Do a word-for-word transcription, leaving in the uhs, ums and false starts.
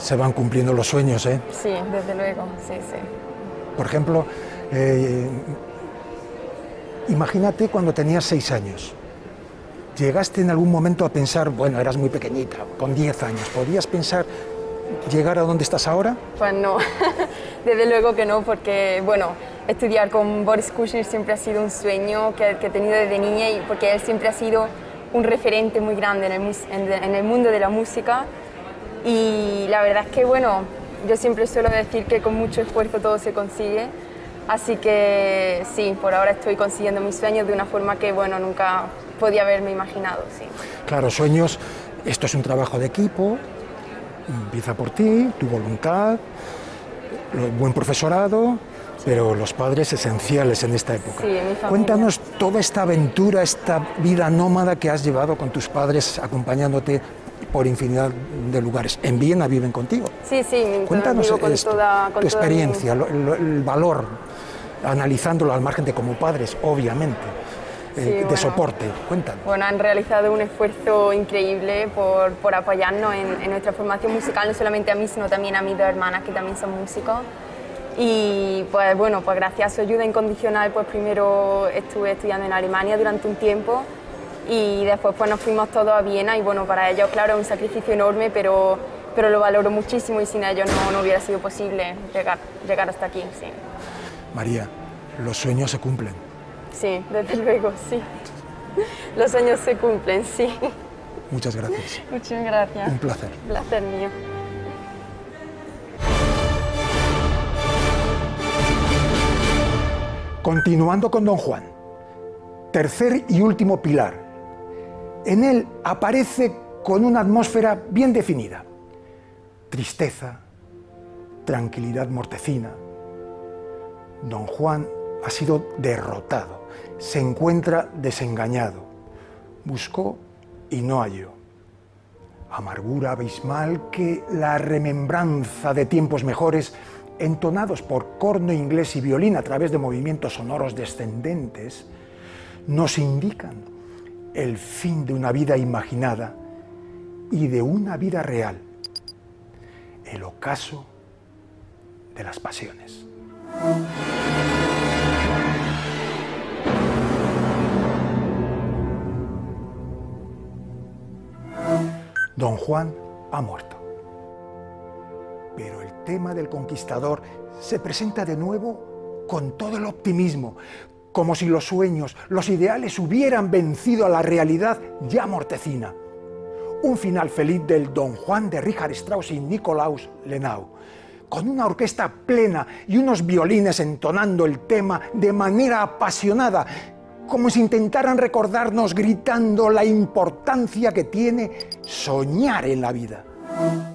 se van cumpliendo los sueños, ¿eh? Sí, desde luego, sí, sí. Por ejemplo, eh, imagínate cuando tenías seis años. ¿Llegaste en algún momento a pensar, bueno, eras muy pequeñita, con diez años, ¿podías pensar llegar a donde estás ahora? Pues no, desde luego que no, porque, bueno, estudiar con Boris Kushner siempre ha sido un sueño que, que he tenido desde niña, y porque él siempre ha sido un referente muy grande en el, en, en el mundo de la música. Y la verdad es que, bueno, yo siempre suelo decir que con mucho esfuerzo todo se consigue, así que sí, por ahora estoy consiguiendo mis sueños de una forma que, bueno, nunca podía haberme imaginado, sí. Claro, sueños, esto es un trabajo de equipo, empieza por ti, tu voluntad, buen profesorado, pero los padres esenciales en esta época. Sí, en mi familia. Cuéntanos toda esta aventura, esta vida nómada que has llevado con tus padres acompañándote por infinidad de lugares. En Viena viven contigo. Sí, sí, cuéntanos con esto, toda, con tu experiencia, mi... lo, lo, el valor, analizándolo al margen de como padres, obviamente, sí, eh, de bueno, soporte. Cuéntanos. Bueno, han realizado un esfuerzo increíble por, por apoyarnos en, en nuestra formación musical, no solamente a mí, sino también a mis dos hermanas, que también son músicos. Y pues bueno, pues gracias a su ayuda incondicional, pues primero estuve estudiando en Alemania durante un tiempo y después pues nos fuimos todos a Viena, y bueno, para ellos claro es un sacrificio enorme, pero, pero lo valoro muchísimo, y sin ellos no, no hubiera sido posible llegar, llegar hasta aquí, sí. María, los sueños se cumplen. Sí, desde luego, sí. Los sueños se cumplen, sí. Muchas gracias. Muchas gracias. Un placer. Placer mío. Continuando con Don Juan, tercer y último pilar. En él aparece con una atmósfera bien definida. Tristeza, tranquilidad mortecina. Don Juan ha sido derrotado, se encuentra desengañado. Buscó y no halló. Amargura abismal que la remembranza de tiempos mejores, entonados por corno inglés y violín a través de movimientos sonoros descendentes, nos indican el fin de una vida imaginada y de una vida real, el ocaso de las pasiones. Don Juan ha muerto. Pero el tema del conquistador se presenta de nuevo con todo el optimismo, como si los sueños, los ideales hubieran vencido a la realidad ya mortecina. Un final feliz del Don Juan de Richard Strauss y Nikolaus Lenau, con una orquesta plena y unos violines entonando el tema de manera apasionada, como si intentaran recordarnos gritando la importancia que tiene soñar en la vida.